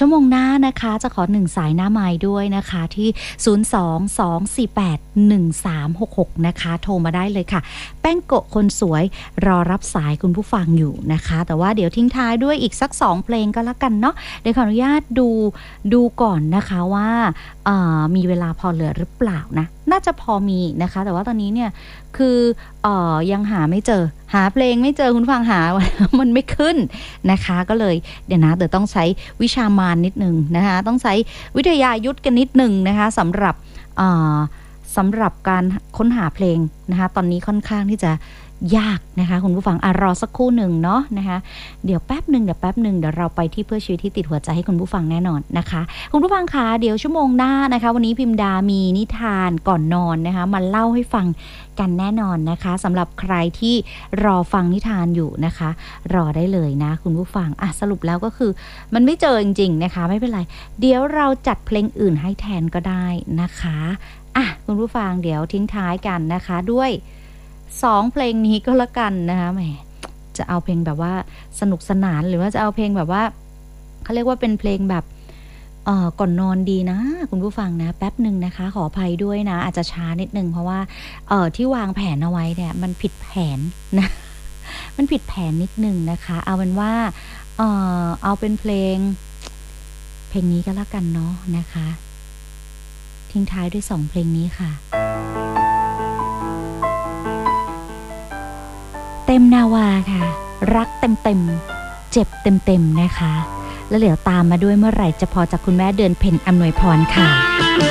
ชั่วโมงหน้านะคะจะขอ1สายหน้าไมค์ด้วยนะคะที่02-248-1366นะคะโทรมาได้เลยค่ะแป้งโกะคนสวยรอรับสายคุณผู้ฟังอยู่นะคะแต่ว่าเดี๋ยวทิ้งท้ายด้วยอีกสัก2เพลงก็แล้วกันเนาะเดี๋ยวขออนุญาตดูก่อนนะคะว่ามีเวลาพอเหลือหรือเปล่านะน่าจะพอมีนะคะแต่ว่าตอนนี้เนี่ยคือยังหาไม่เจอหาเพลงไม่เจอคุณฟังหา มันไม่ขึ้นนะคะก็เลยเดี๋ยวต้องใช้วิชามารนิดนึงนะคะต้องใช้วิทยายุทธกันนิดนึงนะคะสำหรับการค้นหาเพลงนะคะตอนนี้ค่อนข้างที่จะยากนะคะคุณผู้ฟังรอสักครู่หนึ่งเนาะนะคะเดี๋ยวแป๊บหนึ่งเดี๋ยวเราไปที่เพื่อชีวิตที่ติดหัวใจให้คุณผู้ฟังแน่นอนนะคะคุณผู้ฟังคะเดี๋ยวชั่วโมงหน้านะคะวันนี้พิมดามีนิทานก่อนนอนนะคะมาเล่าให้ฟังกันแน่นอนนะคะสำหรับใครที่รอฟังนิทานอยู่นะคะรอได้เลยนะคุณผู้ฟังสรุปแล้วก็คือมันไม่เจอจริงๆนะคะไม่เป็นไรเดี๋ยวเราจัดเพลงอื่นให้แทนก็ได้นะคะคุณผู้ฟังเดี๋ยวทิ้งท้ายกันนะคะด้วย2เพลงนี้ก็แล้วกันนะคะแหมจะเอาเพลงแบบว่าสนุกสนานหรือว่าจะเอาเพลงแบบว่าเขาเรียกว่าเป็นเพลงแบบก่อนนอนดีนะคุณผู้ฟังนะแป๊บหนึ่งนะคะขออภัยด้วยนะอาจจะช้านิดนึงเพราะว่าที่วางแผนเอาไว้เนี่ยมันผิดแผนนะมันผิดแผนนิดนึงนะคะเอาเป็นว่าเอาเป็นเพลงนี้ก็แล้วกันเนาะนะคะทิ้งท้ายด้วย2เพลงนี้ค่ะเต็มนาวาค่ะรักเต็มเจ็บเต็มนะคะแล้วเดี๋ยวตามมาด้วยเมื่อไหร่จะพอจากคุณแม่เดือนเพ็ญอำนวยพรค่ะ